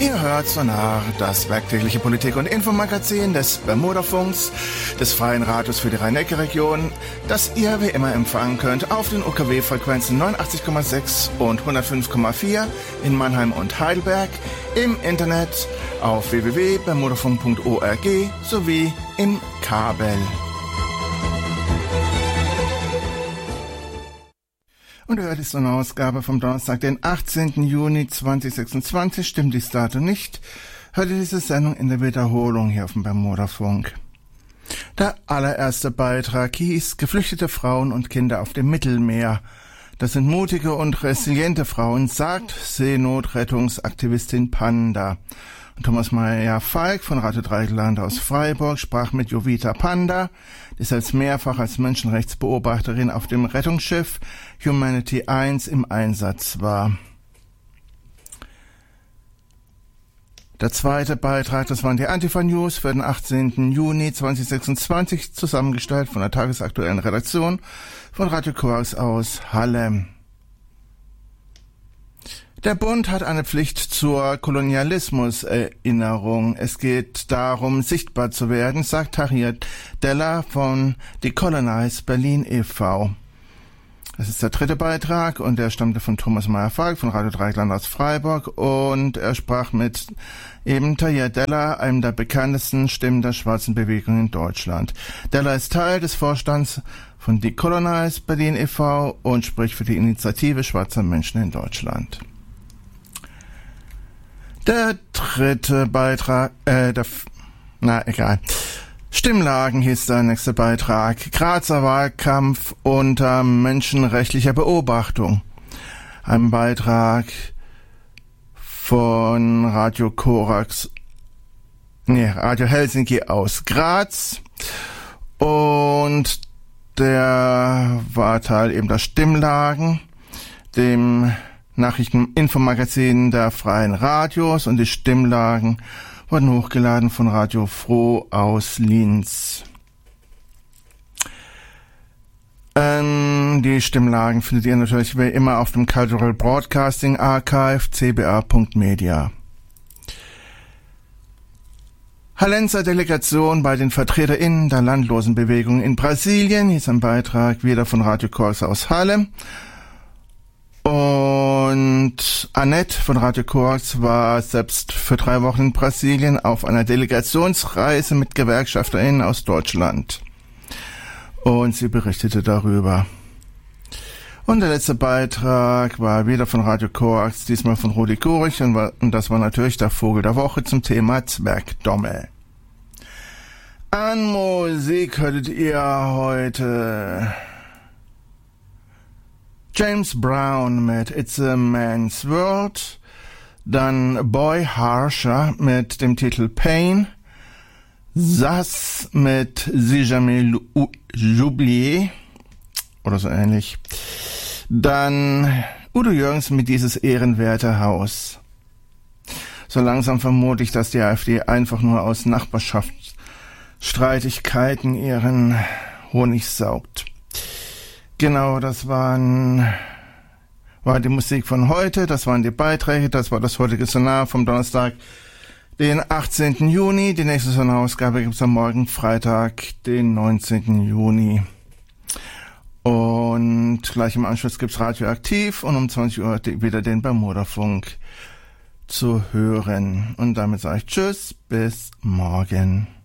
Ihr hört Sonar, das werktägliche Politik- und Infomagazin des Bermudafunks, des Freien Radios für die Rhein-Neckar-Region, das ihr wie immer empfangen könnt auf den UKW-Frequenzen 89,6 und 105,4 in Mannheim und Heidelberg, im Internet auf www.bermudafunk.org sowie im Kabel. Und hört ist eine Ausgabe vom Donnerstag, den 18. Juni 2026, stimmt dies Datum nicht, hört ihr diese Sendung in der Wiederholung hier auf dem Bermudafunk. Der allererste Beitrag hieß Geflüchtete Frauen und Kinder auf dem Mittelmeer. Das sind mutige und resiliente Frauen, sagt Seenotrettungsaktivistin Panda. Und Thomas Meyer-Falk von Radio Dreieckland aus Freiburg sprach mit Jovita Panda, die selbst mehrfach als Menschenrechtsbeobachterin auf dem Rettungsschiff Humanity 1 im Einsatz war. Der zweite Beitrag, das waren die Antifa-News für den 18. Juni 2026, zusammengestellt von der tagesaktuellen Redaktion von Radio Korax aus Halle. Der Bund hat eine Pflicht zur Kolonialismuserinnerung. Es geht darum, sichtbar zu werden, sagt Tahir Della von Decolonize Berlin e.V. Das ist der dritte Beitrag und der stammte von Thomas Meyer-Falk von Radio Dreieckland aus Freiburg und er sprach mit eben Tahir Della, einem der bekanntesten Stimmen der schwarzen Bewegung in Deutschland. Della ist Teil des Vorstands von Decolonize Berlin e.V. und spricht für die Initiative schwarzer Menschen in Deutschland. Der dritte Beitrag, Stimmlagen hieß der nächste Beitrag. Grazer Wahlkampf unter menschenrechtlicher Beobachtung. Ein Beitrag von Radio Helsinki aus Graz. Und der war Teil eben der Stimmlagen, dem Nachrichteninfomagazin der Freien Radios, und die Stimmlagen wurden hochgeladen von Radio Froh aus Linz. Die Stimmlagen findet ihr natürlich wie immer auf dem Cultural Broadcasting Archive cba.media. Hallenser Delegation bei den VertreterInnen der Landlosenbewegung in Brasilien, hieß ein Beitrag wieder von Radio Korax aus Halle. Und Annette von Radio Korax war selbst für 3 Wochen in Brasilien auf einer Delegationsreise mit GewerkschafterInnen aus Deutschland. Und sie berichtete darüber. Und der letzte Beitrag war wieder von Radio Korax, diesmal von Rudi Kurich, und das war natürlich der Vogel der Woche zum Thema Zwergdommel. An Musik hörtet ihr heute James Brown mit It's a Man's World, dann Boy Harsher mit dem Titel Pain, Sass mit Si Jamais J'oublié oder so ähnlich, dann Udo Jürgens mit Dieses ehrenwerte Haus. So langsam vermute ich, dass die AfD einfach nur aus Nachbarschaftsstreitigkeiten ihren Honig saugt. Genau, das war die Musik von heute, das waren die Beiträge, das war das heutige Sonar vom Donnerstag, den 18. Juni. Die nächste Sonarausgabe gibt es am Morgen, Freitag, den 19. Juni. Und gleich im Anschluss gibt's Radioaktiv und um 20 Uhr wieder den Bermudafunk zu hören. Und damit sage ich Tschüss, bis morgen.